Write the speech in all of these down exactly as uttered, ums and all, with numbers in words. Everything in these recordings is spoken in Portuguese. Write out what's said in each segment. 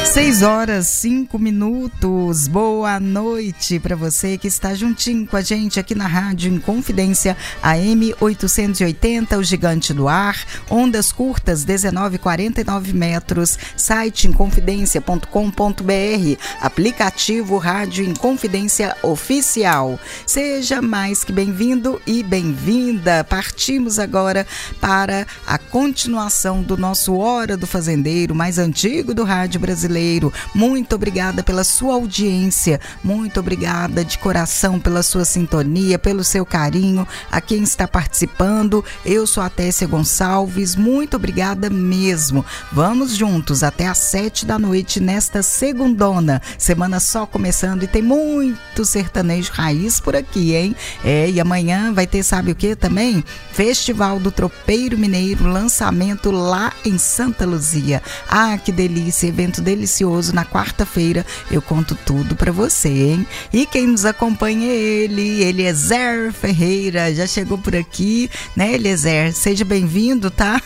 Seis horas, cinco minutos. Boa noite para você que está juntinho com a gente aqui na Rádio Inconfidência, A M oitocentos e oitenta, o Gigante do Ar, ondas curtas, dezenove e quarenta e nove metros, site inconfidencia ponto com ponto b r, aplicativo Rádio Inconfidência Oficial. Seja mais que bem-vindo e bem-vinda. Partimos agora para a continuação do nosso Hora do Fazendeiro, mais antigo do rádio brasileiro. Muito obrigada pela sua audiência, muito obrigada de coração pela sua sintonia, pelo seu carinho, a quem está participando. Eu sou a Tessia Gonçalves, muito obrigada mesmo. Vamos juntos até às sete da noite nesta segundona, semana só começando e tem muito sertanejo raiz por aqui, hein? É, e amanhã vai ter, sabe o que também? Festival do Tropeiro Mineiro, lançamento lá em Santa Luzia. Ah, que delícia, evento delicioso na quarta-feira, eu conto tudo pra você, hein? E quem nos acompanha é ele, Eliezer Ferreira, já chegou por aqui, né, Eliezer? Seja bem-vindo, tá?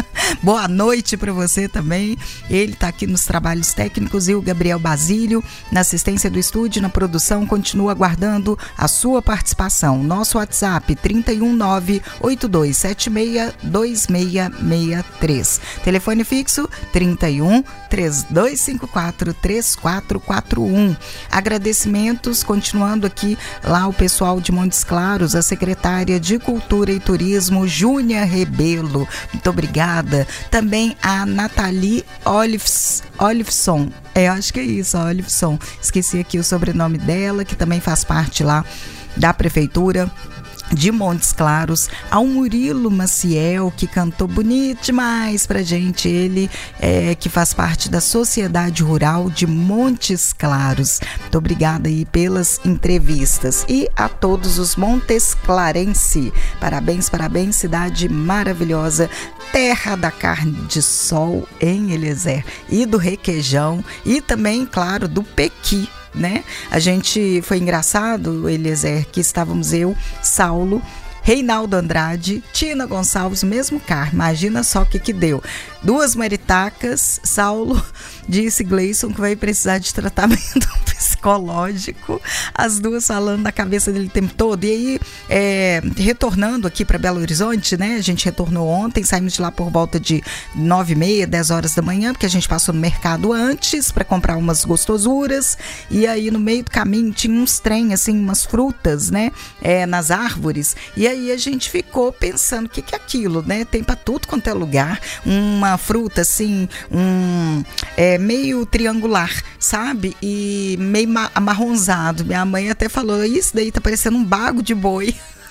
Boa noite pra você também. Ele tá aqui nos trabalhos técnicos e o Gabriel Basílio na assistência do estúdio, na produção, continua aguardando a sua participação. Nosso WhatsApp trinta e um, nove oito dois sete seis, dois seis seis três. Telefone fixo trinta e um, três dois cinco quatro, três quatro quatro um. Agradecimentos, continuando aqui lá o pessoal de Montes Claros, a secretária de Cultura e Turismo, Júnia Rebelo. Muito obrigada. Também a Nathalie Olives, Olivson. É, acho que é isso, Olivson. Esqueci aqui o sobrenome dela, que também faz parte lá da prefeitura de Montes Claros, ao Murilo Maciel, que cantou bonito demais pra gente, ele é, que faz parte da Sociedade Rural de Montes Claros. Muito obrigada aí pelas entrevistas. E a todos os montesclarense, parabéns, parabéns, cidade maravilhosa, terra da carne de sol, em Eliezer, e do requeijão, e também, claro, do pequi, né? A gente, foi engraçado, Eliezer, que estávamos eu, Saulo, Reinaldo Andrade, Tina Gonçalves, mesmo carro. Imagina só o que que deu. Duas maritacas, Saulo disse Gleison que vai precisar de tratamento psicológico, as duas falando na cabeça dele o tempo todo. E aí, é, retornando aqui para Belo Horizonte, né? A gente retornou ontem, saímos de lá por volta de nove e meia, dez horas da manhã, porque a gente passou no mercado antes para comprar umas gostosuras. E aí, no meio do caminho, tinha uns trem, assim, umas frutas, né? É, nas árvores. E aí a gente ficou pensando, o que que é aquilo, né? Tem para tudo quanto é lugar. Uma fruta, assim, um... É, meio triangular, sabe? E meio amarronzado. Minha mãe até falou, isso daí tá parecendo um bago de boi.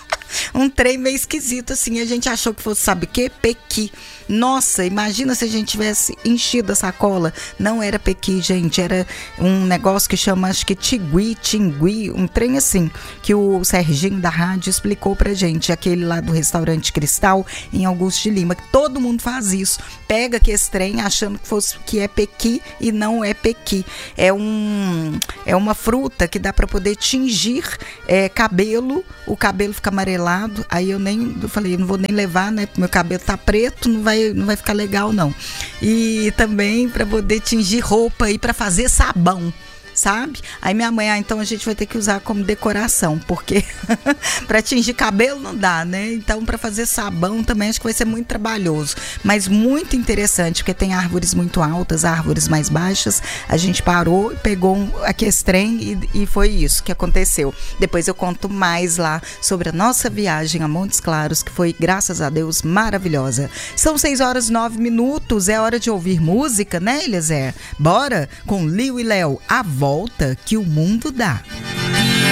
Um trem meio esquisito, assim. A gente achou que fosse, sabe o quê? Pequi. Nossa, imagina se a gente tivesse enchido a sacola. Não era pequi, gente. Era um negócio que chama, acho que tigui, tingui, um trem assim, que o Serginho da rádio explicou pra gente. Aquele lá do restaurante Cristal, em Augusto de Lima. Que todo mundo faz isso. Pega aquele trem achando que, fosse, que é pequi e não é pequi. É, um, é uma fruta que dá pra poder tingir é, cabelo. O cabelo fica amarelado. Aí eu nem, eu falei, não vou nem levar, né? Meu cabelo tá preto, não vai não vai ficar legal não. E também para poder tingir roupa e para fazer sabão, sabe? Aí minha mãe, ah, então a gente vai ter que usar como decoração, porque para tingir cabelo não dá, né? Então para fazer sabão também acho que vai ser muito trabalhoso, mas muito interessante, porque tem árvores muito altas, árvores mais baixas. A gente parou, pegou um, aquele trem e, e foi isso que aconteceu. Depois eu conto mais lá sobre a nossa viagem a Montes Claros, que foi, graças a Deus, maravilhosa. São seis horas e nove minutos, é hora de ouvir música, né, Eliezer? Bora com Liu e Léo, a volta que o mundo dá.